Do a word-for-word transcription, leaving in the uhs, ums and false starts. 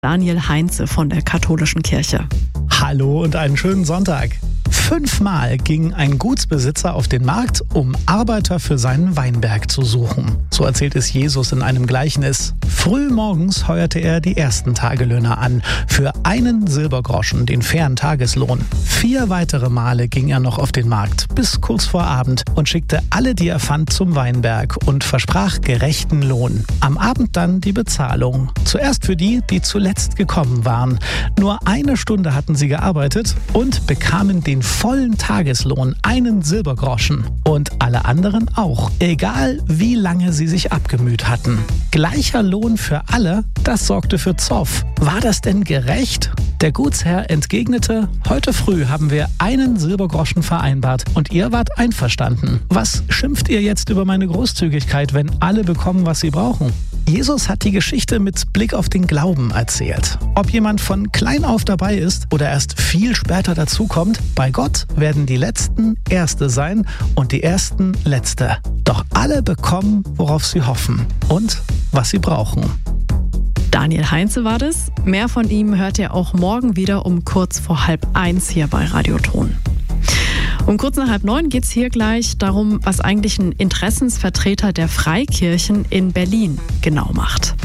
Daniel Heinze von der Katholischen Kirche. Hallo und einen schönen Sonntag. Fünfmal ging ein Gutsbesitzer auf den Markt, um Arbeiter für seinen Weinberg zu suchen. So erzählt es Jesus in einem Gleichnis. Früh morgens heuerte er die ersten Tagelöhner an, für einen Silbergroschen, den fairen Tageslohn. Vier weitere Male ging er noch auf den Markt, bis kurz vor Abend, und schickte alle, die er fand, zum Weinberg und versprach gerechten Lohn. Am Abend dann die Bezahlung. Zuerst für die, die zuletzt gekommen waren. Nur eine Stunde hatten sie gearbeitet und bekamen den vollen Tageslohn, einen Silbergroschen. Und alle anderen auch, egal wie lange sie sich abgemüht hatten. Gleicher Lohn für alle, das sorgte für Zoff. War das denn gerecht? Der Gutsherr entgegnete: Heute früh haben wir einen Silbergroschen vereinbart und ihr wart einverstanden. Was schimpft ihr jetzt über meine Großzügigkeit, wenn alle bekommen, was sie brauchen? Jesus hat die Geschichte mit Blick auf den Glauben erzählt. Ob jemand von klein auf dabei ist oder erst viel später dazukommt, bei Gott werden die Letzten Erste sein und die Ersten Letzte. Doch alle bekommen, worauf sie hoffen und was sie brauchen. Daniel Heinze war das. Mehr von ihm hört ihr auch morgen wieder um kurz vor halb eins hier bei Radioton. Um kurz nach halb neun geht es hier gleich darum, was eigentlich ein Interessensvertreter der Freikirchen in Berlin genau macht.